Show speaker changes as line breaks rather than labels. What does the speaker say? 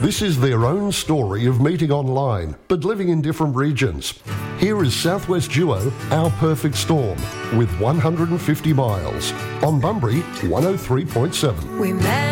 This is their own story of meeting online, but living in different regions. Here is Southwest duo Our Perfect Storm with 150 Miles on Bunbury 103.7.
We met